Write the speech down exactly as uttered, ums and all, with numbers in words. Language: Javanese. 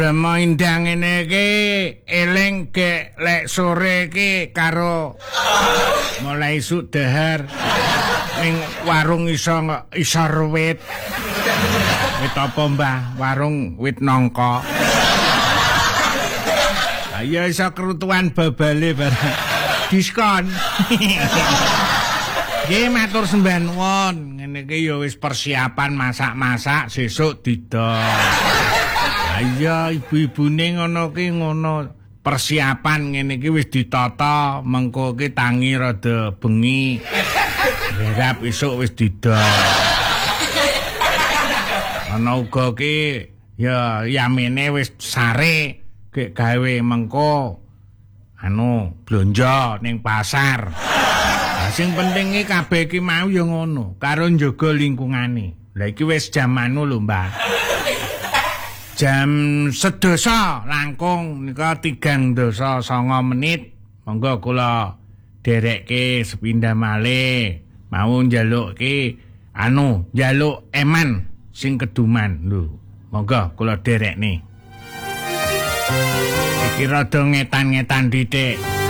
Remindang ngene iki eling ge lek sore iki karo mulai isuk dahar ning warung iso isor wit. Wit apa, Mbah? Warung wit nangka. Ayo iso kerutuan babale bareng. Diskon. Nggih matur sembah nuwun. Ngene iki ya wis persiapan masak-masak sesuk didol. Iya ibu-ibune ngono ki ngono persiapan ngene iki wis ditata mengko ki tangi rada bengi garap esuk wis didol ana uga ki ya yamene wis sare gek gawe mengko anu blonjo ning pasar sing penting iki kabeh iki mau ya ngono karo njaga lingkungane lha iki wis jamanu lho Mbah jam sedasa langkung nika tigang dasa sanga menit monggo kula derekke sepindah malih mau njalukke anu njaluk eman sing keduman lho monggo kula derekne iki rada ngetan-ngetan ditik.